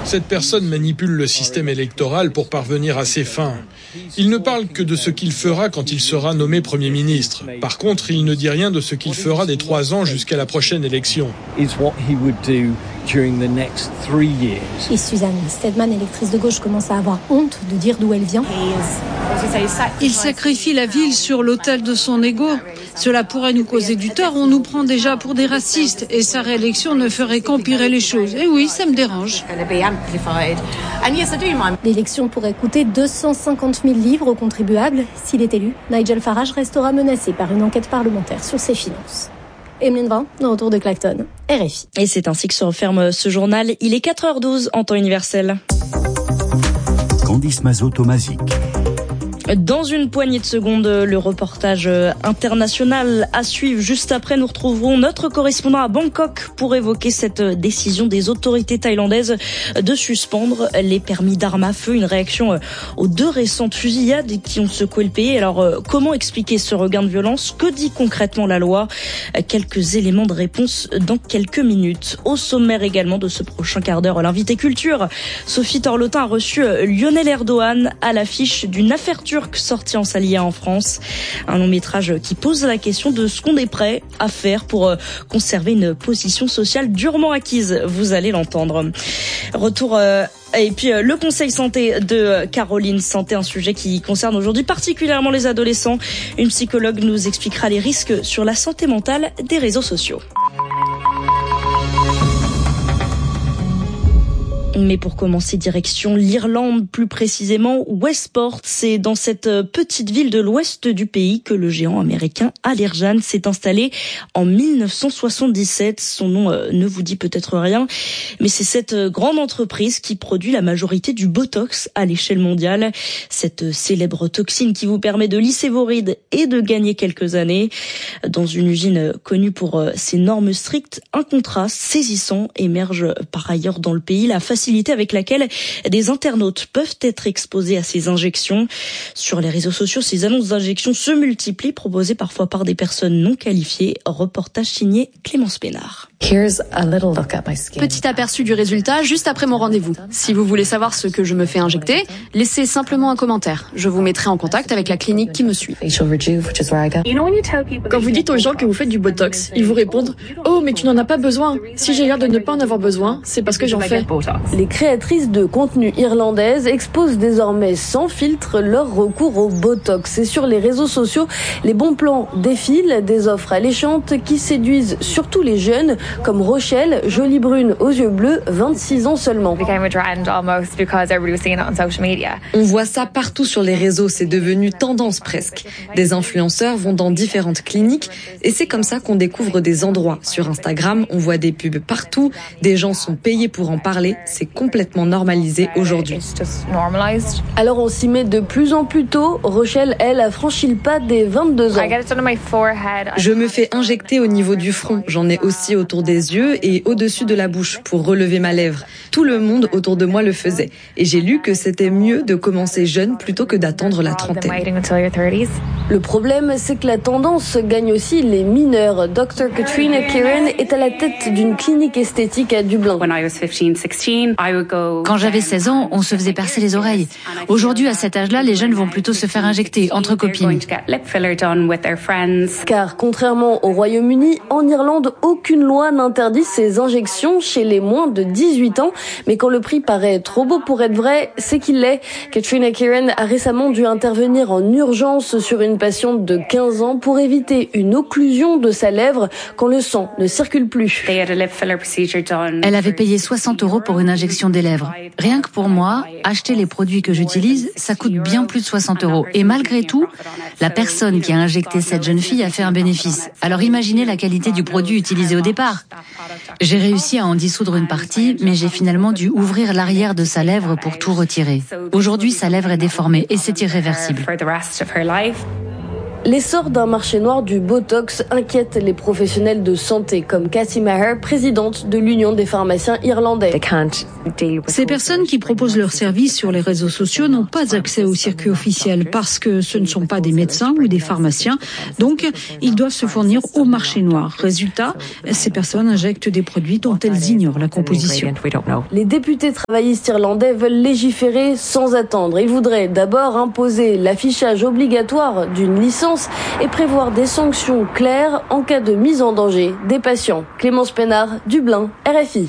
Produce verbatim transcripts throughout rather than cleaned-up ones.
Cette personne manipule le système électoral pour parvenir à ses fins. Il ne parle que de ce qu'il fera quand il sera nommé Premier ministre. Par contre, il ne dit rien de ce qu'il fera des trois ans jusqu'à la prochaine élection. Et Suzanne Stedman, électrice de gauche, commence à avoir honte de dire d'où elle vient. Il sacrifie la ville sur l'autel de son ego. Cela pourrait nous causer du tort. On nous prend déjà pour des racistes et sa réélection ne ferait qu'empirer les choses. Et oui, ça me dérange. L'élection pourrait coûter deux cent cinquante mille livres aux contribuables. S'il est élu, Nigel Farage restera menacé par une enquête parlementaire sur ses finances. Emeline Vin, de retour de Clacton, R F I. Et c'est ainsi que se referme ce journal. Il est quatre heures douze en temps universel. Candice Mazot-Tomazic. Dans une poignée de secondes, le reportage international à suivre. Juste après, nous retrouverons notre correspondant à Bangkok pour évoquer cette décision des autorités thaïlandaises de suspendre les permis d'armes à feu. Une réaction aux deux récentes fusillades qui ont secoué le pays. Alors, comment expliquer ce regain de violence? Que dit concrètement la loi? Quelques éléments de réponse dans quelques minutes. Au sommaire également de ce prochain quart d'heure, l'invité culture. Sophie Torlotin a reçu Lionel Erdogan à l'affiche d'une affaire turque sorti en salia en France. Un long métrage qui pose la question de ce qu'on est prêt à faire pour conserver une position sociale durement acquise. Vous allez l'entendre. Retour euh, et puis euh, le conseil santé de Caroline Santé, un sujet qui concerne aujourd'hui particulièrement les adolescents. Une psychologue nous expliquera les risques sur la santé mentale des réseaux sociaux. Mais pour commencer, direction l'Irlande, plus précisément Westport. C'est dans cette petite ville de l'ouest du pays que le géant américain Allergan s'est installé en mille neuf cent soixante-dix-sept. Son nom ne vous dit peut-être rien, mais c'est cette grande entreprise qui produit la majorité du Botox à l'échelle mondiale. Cette célèbre toxine qui vous permet de lisser vos rides et de gagner quelques années. Dans une usine connue pour ses normes strictes, un contraste saisissant émerge par ailleurs dans le pays. La facilité avec laquelle des internautes peuvent être exposés à ces injections. Sur les réseaux sociaux, ces annonces d'injections se multiplient, proposées parfois par des personnes non qualifiées. Reportage signé Clémence Pénard. Petit aperçu du résultat juste après mon rendez-vous. Si vous voulez savoir ce que je me fais injecter, laissez simplement un commentaire. Je vous mettrai en contact avec la clinique qui me suit. Quand vous dites aux gens que vous faites du Botox, ils vous répondent « Oh, mais tu n'en as pas besoin. Si j'ai l'air de ne pas en avoir besoin, c'est parce que j'en fais. » Les créatrices de contenu irlandaises exposent désormais sans filtre leur recours au Botox. Et sur les réseaux sociaux, les bons plans défilent, des offres alléchantes qui séduisent surtout les jeunes, comme Rochelle, jolie brune aux yeux bleus, vingt-six ans seulement. On voit ça partout sur les réseaux, c'est devenu tendance presque. Des influenceurs vont dans différentes cliniques et c'est comme ça qu'on découvre des endroits. Sur Instagram, on voit des pubs partout, des gens sont payés pour en parler, c'est complètement normalisé aujourd'hui. Alors on s'y met de plus en plus tôt. Rochelle, elle, a franchi le pas des vingt-deux ans. Je me fais injecter au niveau du front, j'en ai aussi autour des yeux et au-dessus de la bouche pour relever ma lèvre. Tout le monde autour de moi le faisait. Et j'ai lu que c'était mieux de commencer jeune plutôt que d'attendre la trentaine. Le problème, c'est que la tendance gagne aussi les mineurs. docteur Katrina Kieran est à la tête d'une clinique esthétique à Dublin. Quand j'avais seize ans, on se faisait percer les oreilles. Aujourd'hui, à cet âge-là, les jeunes vont plutôt se faire injecter entre copines. Car contrairement au Royaume-Uni, en Irlande, aucune loi n'interdit ces injections chez les moins de dix-huit ans. Mais quand le prix paraît trop beau pour être vrai, c'est qu'il l'est. Katrina Kieran a récemment dû intervenir en urgence sur une patiente de quinze ans pour éviter une occlusion de sa lèvre quand le sang ne circule plus. Elle avait payé soixante euros pour une injection des lèvres. Rien que pour moi, acheter les produits que j'utilise, ça coûte bien plus de soixante euros. Et malgré tout, la personne qui a injecté cette jeune fille a fait un bénéfice. Alors imaginez la qualité du produit utilisé au départ. J'ai réussi à en dissoudre une partie, mais j'ai finalement dû ouvrir l'arrière de sa lèvre pour tout retirer. Aujourd'hui, sa lèvre est déformée et c'est irréversible. L'essor d'un marché noir du Botox inquiète les professionnels de santé, comme Cassie Maher, présidente de l'Union des pharmaciens irlandais. Ces personnes qui proposent leurs services sur les réseaux sociaux n'ont pas accès au circuit officiel parce que ce ne sont pas des médecins ou des pharmaciens, donc ils doivent se fournir au marché noir. Résultat, ces personnes injectent des produits dont elles ignorent la composition. Les députés travaillistes irlandais veulent légiférer sans attendre. Ils voudraient d'abord imposer l'affichage obligatoire d'une licence et prévoir des sanctions claires en cas de mise en danger des patients. Clémence Pénard, Dublin, R F I.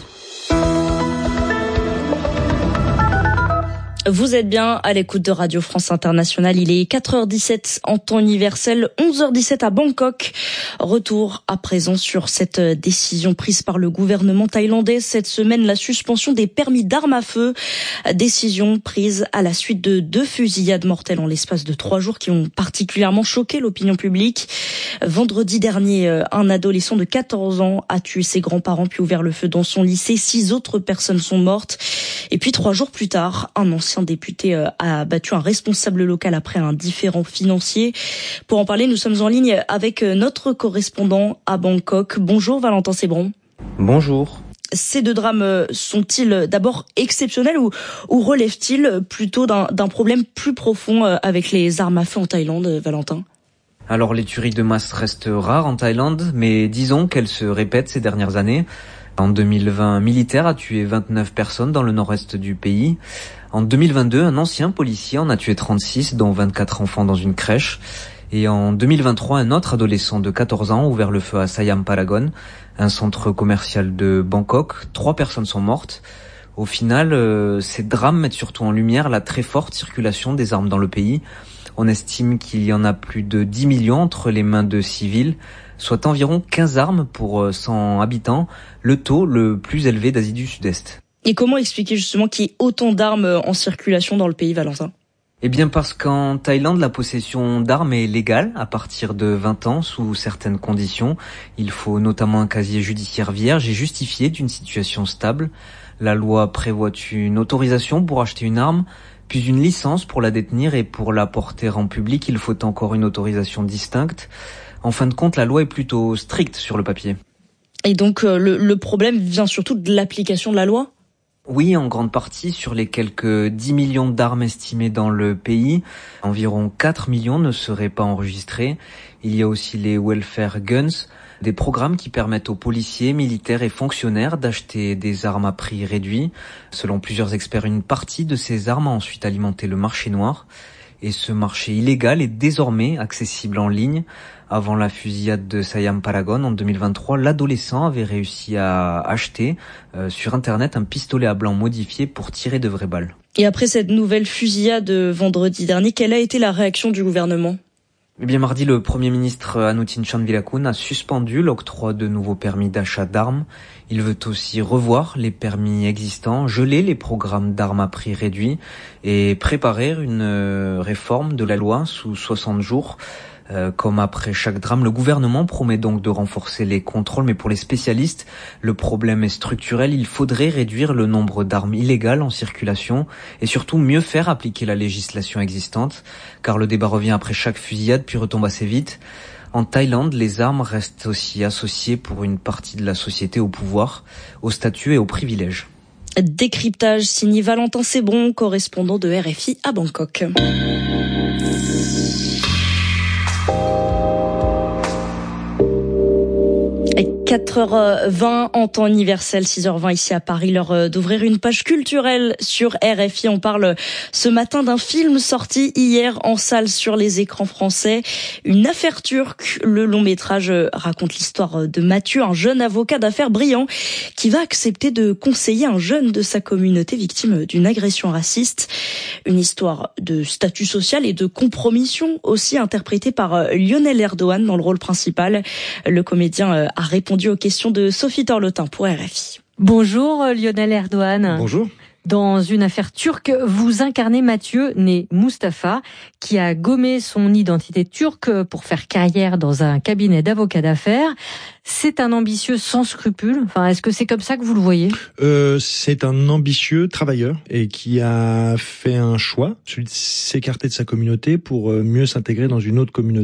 Vous êtes bien à l'écoute de Radio France Internationale. Il est quatre heures dix-sept en temps universel, onze heures dix-sept à Bangkok. Retour à présent sur cette décision prise par le gouvernement thaïlandais cette semaine, la suspension des permis d'armes à feu. Décision prise à la suite de deux fusillades mortelles en l'espace de trois jours qui ont particulièrement choqué l'opinion publique. Vendredi dernier, un adolescent de quatorze ans a tué ses grands-parents puis ouvert le feu dans son lycée. Six autres personnes sont mortes. Et puis trois jours plus tard, un ancien député a battu un responsable local après un différend financier. Pour en parler, nous sommes en ligne avec notre correspondant à Bangkok. Bonjour Valentin Sébron. Bonjour. Ces deux drames sont-ils d'abord exceptionnels ou, ou relèvent-ils plutôt d'un, d'un problème plus profond avec les armes à feu en Thaïlande, Valentin ? Alors les tueries de masse restent rares en Thaïlande, mais disons qu'elles se répètent ces dernières années. En deux mille vingt, un militaire a tué vingt-neuf personnes dans le nord-est du pays. En deux mille vingt-deux, un ancien policier en a tué trente-six, dont vingt-quatre enfants dans une crèche. Et en deux mille vingt-trois, un autre adolescent de quatorze ans a ouvert le feu à Siam Paragon, un centre commercial de Bangkok. Trois personnes sont mortes. Au final, euh, ces drames mettent surtout en lumière la très forte circulation des armes dans le pays. On estime qu'il y en a plus de dix millions entre les mains de civils, soit environ quinze armes pour cent habitants, le taux le plus élevé d'Asie du Sud-Est. Et comment expliquer justement qu'il y ait autant d'armes en circulation dans le pays, Valentin ? Eh bien parce qu'en Thaïlande, la possession d'armes est légale à partir de vingt ans sous certaines conditions. Il faut notamment un casier judiciaire vierge et justifié d'une situation stable. La loi prévoit une autorisation pour acheter une arme, puis une licence pour la détenir, et pour la porter en public, il faut encore une autorisation distincte. En fin de compte, la loi est plutôt stricte sur le papier. Et donc euh, le, le problème vient surtout de l'application de la loi ? Oui, en grande partie. Sur les quelques dix millions d'armes estimées dans le pays, environ quatre millions ne seraient pas enregistrées. Il y a aussi les welfare guns, des programmes qui permettent aux policiers, militaires et fonctionnaires d'acheter des armes à prix réduit. Selon plusieurs experts, une partie de ces armes a ensuite alimenté le marché noir. Et ce marché illégal est désormais accessible en ligne. Avant la fusillade de Siam Paragon en deux mille vingt-trois, l'adolescent avait réussi à acheter euh, sur Internet un pistolet à blanc modifié pour tirer de vraies balles. Et après cette nouvelle fusillade vendredi dernier, quelle a été la réaction du gouvernement ? Eh bien, mardi, le Premier ministre Anutin Chanvirakul a suspendu l'octroi de nouveaux permis d'achat d'armes. Il veut aussi revoir les permis existants, geler les programmes d'armes à prix réduit et préparer une réforme de la loi sous soixante jours. Euh, comme après chaque drame, le gouvernement promet donc de renforcer les contrôles, mais pour les spécialistes, le problème est structurel. Il faudrait réduire le nombre d'armes illégales en circulation et surtout mieux faire appliquer la législation existante, car le débat revient après chaque fusillade puis retombe assez vite. En Thaïlande, les armes restent aussi associées pour une partie de la société au pouvoir, au statut et aux privilèges. Décryptage signé Valentin Sébron, correspondant de R F I à Bangkok. quatre heures vingt en temps universel, six heures vingt ici à Paris, l'heure d'ouvrir une page culturelle sur R F I. On parle ce matin d'un film sorti hier en salle sur les écrans français, Une affaire turque. Le long métrage raconte l'histoire de Mathieu, un jeune avocat d'affaires brillant qui va accepter de conseiller un jeune de sa communauté victime d'une agression raciste. Une histoire de statut social et de compromission aussi, interprétée par Lionel Erdogan dans le rôle principal. Le comédien a répondu aux questions de Sophie Torlotin pour R F I. Bonjour Lionel Erdogan. Bonjour. Dans Une affaire turque, vous incarnez Mathieu, né Mustapha, qui a gommé son identité turque pour faire carrière dans un cabinet d'avocats d'affaires. C'est un ambitieux sans scrupules. Enfin, est-ce que c'est comme ça que vous le voyez ? euh, C'est un ambitieux travailleur et qui a fait un choix, celui de s'écarter de sa communauté pour mieux s'intégrer dans une autre communauté.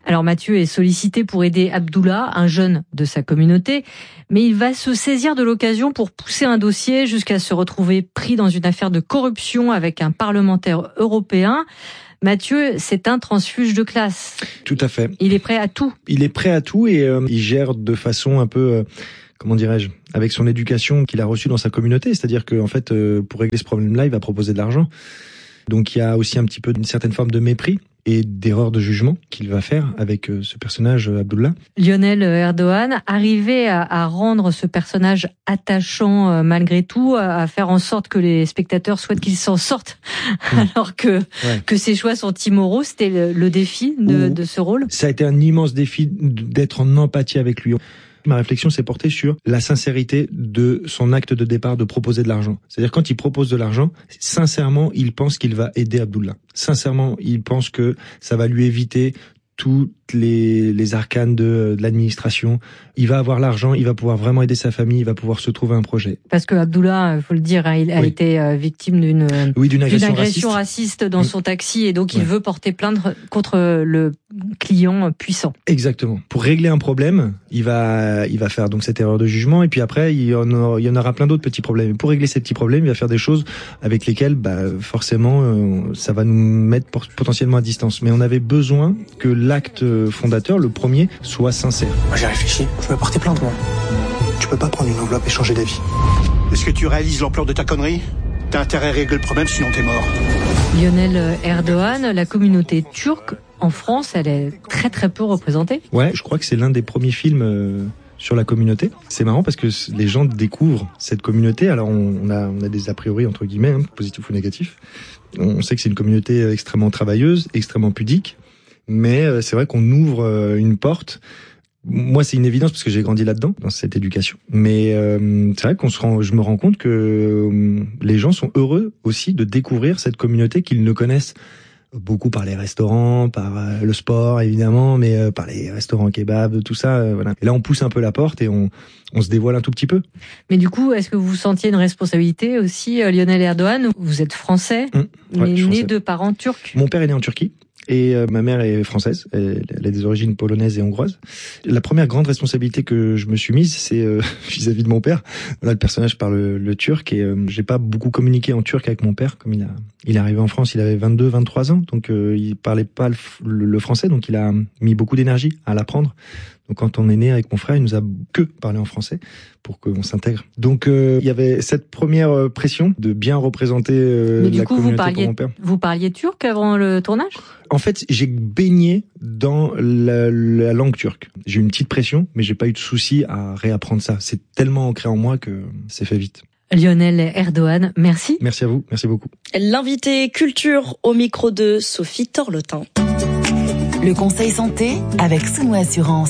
Alors Mathieu est sollicité pour aider Abdullah, un jeune de sa communauté, mais il va se saisir de l'occasion pour pousser un dossier jusqu'à se retrouver pris dans une affaire de corruption avec un parlementaire européen. Mathieu, c'est un transfuge de classe. Tout à fait. Il est prêt à tout. Il est prêt à tout et euh, il gère de façon un peu... Euh, comment dirais-je, avec son éducation qu'il a reçue dans sa communauté. C'est-à-dire que, en fait, euh, pour régler ce problème-là, il va proposer de l'argent. Donc il y a aussi un petit peu d'une certaine forme de mépris et d'erreur de jugement qu'il va faire avec ce personnage Abdullah. Lionel Erdogan, arriver à, à rendre ce personnage attachant malgré tout, à faire en sorte que les spectateurs souhaitent qu'il s'en sorte, mmh. alors que ouais. que ses choix sont immoraux, c'était le, le défi de, de ce rôle. Ça a été un immense défi d'être en empathie avec lui. Ma réflexion s'est portée sur la sincérité de son acte de départ de proposer de l'argent. C'est-à-dire quand il propose de l'argent, sincèrement, il pense qu'il va aider Abdullah. Sincèrement, il pense que ça va lui éviter toutes les, les arcanes de, de l'administration. Il va avoir l'argent, il va pouvoir vraiment aider sa famille, il va pouvoir se trouver un projet. Parce que Abdullah, il faut le dire, il a oui. été victime d'une, oui, d'une agression, d'une agression raciste. raciste dans oui. son taxi et donc il ouais. veut porter plainte contre le client puissant. Exactement. Pour régler un problème, il va, il va faire donc cette erreur de jugement et puis après il y en aura, il y en aura plein d'autres petits problèmes. Et pour régler ces petits problèmes, il va faire des choses avec lesquelles, bah, forcément, euh, ça va nous mettre potentiellement à distance. Mais on avait besoin que l'acte fondateur, le premier, soit sincère. Moi j'ai réfléchi, je vais porter plainte moi. Tu peux pas prendre une enveloppe et changer d'avis. Est-ce que tu réalises l'ampleur de ta connerie ? T'as intérêt à régler le problème, sinon t'es mort. Lionel Erdogan, la communauté turque en France, elle est très très peu représentée. Ouais, je crois que c'est l'un des premiers films euh, sur la communauté. C'est marrant parce que les gens découvrent cette communauté. Alors on, on a on a des a priori entre guillemets, hein, positifs ou négatifs. On sait que c'est une communauté extrêmement travailleuse, extrêmement pudique. Mais c'est vrai qu'on ouvre une porte. Moi, c'est une évidence parce que j'ai grandi là-dedans, dans cette éducation. Mais euh, c'est vrai qu'on se rend, je me rends compte que euh, les gens sont heureux aussi de découvrir cette communauté qu'ils ne connaissent beaucoup par les restaurants, par euh, le sport évidemment, mais euh, par les restaurants kebab, tout ça. Euh, voilà. Et là, on pousse un peu la porte et on, on se dévoile un tout petit peu. Mais du coup, est-ce que vous sentiez une responsabilité aussi, euh, Lionel Erdogan ? Vous êtes français, mmh, ouais, né de parents turcs. Mon père est né en Turquie. Et euh, ma mère est française, elle, elle a des origines polonaises et hongroises. La première grande responsabilité que je me suis mise, c'est euh, vis-à-vis de mon père. Là, le personnage parle le, le turc et euh, j'ai pas beaucoup communiqué en turc avec mon père, comme il a, il est arrivé en France, il avait vingt-deux, vingt-trois ans, donc euh, il parlait pas le, le, le français, donc il a mis beaucoup d'énergie à l'apprendre. Donc quand on est né avec mon frère, il nous a que parlé en français pour qu'on s'intègre. Donc euh, il y avait cette première pression de bien représenter euh, Mais du la coup, communauté vous parliez, pour mon père. Vous parliez turc avant le tournage ? En fait, j'ai baigné dans la, la langue turque. J'ai eu une petite pression, mais j'ai pas eu de souci à réapprendre ça. C'est tellement ancré en moi que c'est fait vite. Lionel Erdogan, merci. Merci à vous, merci beaucoup. L'invité culture au micro de Sophie Torletin. Le conseil santé avec Souno Assurance.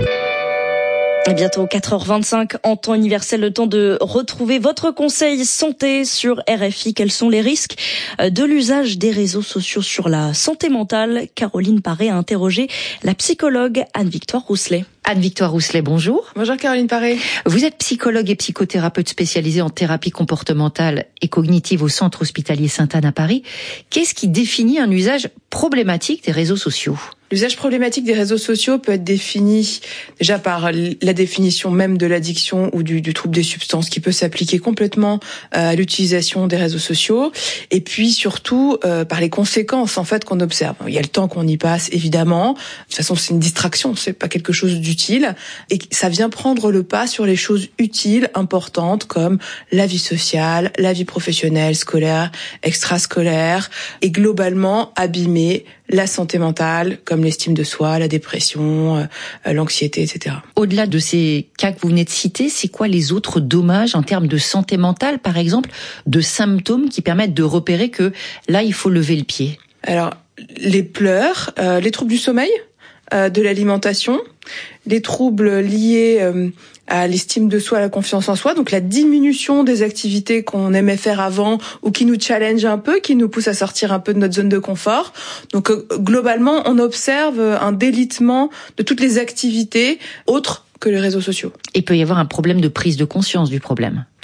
Et bientôt quatre heures vingt-cinq en temps universel, le temps de retrouver votre conseil santé sur R F I. Quels sont les risques de l'usage des réseaux sociaux sur la santé mentale ? Caroline Paré a interrogé la psychologue Anne-Victoire Rousselet. Anne-Victoire Rousselet, bonjour. Bonjour Caroline Paré. Vous êtes psychologue et psychothérapeute spécialisée en thérapie comportementale et cognitive au Centre hospitalier Sainte-Anne à Paris. Qu'est-ce qui définit un usage problématique des réseaux sociaux ? L'usage problématique des réseaux sociaux peut être défini déjà par la définition même de l'addiction ou du, du trouble des substances qui peut s'appliquer complètement à l'utilisation des réseaux sociaux et puis surtout euh, par les conséquences en fait qu'on observe. Il y a le temps qu'on y passe évidemment. De toute façon, c'est une distraction, c'est pas quelque chose d'utile et ça vient prendre le pas sur les choses utiles, importantes comme la vie sociale, la vie professionnelle, scolaire, extrascolaire et globalement abîmer la santé mentale, comme l'estime de soi, la dépression, euh, l'anxiété, et cetera. Au-delà de ces cas que vous venez de citer, c'est quoi les autres dommages en termes de santé mentale, par exemple, de symptômes qui permettent de repérer que là, il faut lever le pied ? Alors, les pleurs, euh, les troubles du sommeil, euh, de l'alimentation, les troubles liés euh, à l'estime de soi, à la confiance en soi, donc la diminution des activités qu'on aimait faire avant ou qui nous challenge un peu, qui nous pousse à sortir un peu de notre zone de confort. Donc euh, globalement, on observe un délitement de toutes les activités autres que les réseaux sociaux. Il peut y avoir un problème de prise de conscience du problème.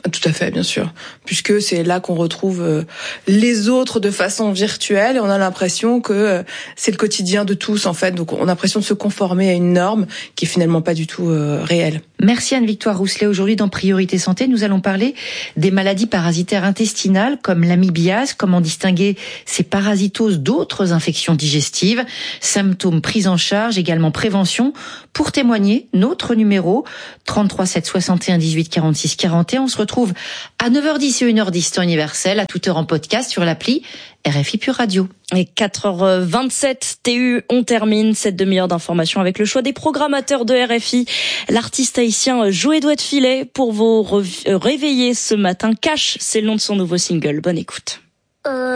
Tout à fait, bien sûr, puisque c'est là qu'on retrouve les autres de façon virtuelle et on a l'impression que c'est le quotidien de tous en fait, donc on a l'impression de se conformer à une norme qui est finalement pas du tout euh, réelle. Merci Anne-Victoire Rousselet. Aujourd'hui dans Priorité Santé, nous allons parler des maladies parasitaires intestinales comme l'amibiase, comment distinguer ces parasitoses d'autres infections digestives, symptômes, prise en charge, également prévention. Pour témoigner, notre numéro trente-trois sept soixante et un dix-huit quarante-six quarante et un. On se retrouve à neuf heures dix et une heure dix temps universel, à toute heure en podcast sur l'appli R F I Pure Radio. Et quatre heures vingt-sept T U, on termine cette demi-heure d'information avec le choix des programmateurs de R F I. L'artiste haïtien Joé Doit de Filet pour vous réveiller ce matin. Cash, c'est le nom de son nouveau single. Bonne écoute. Euh...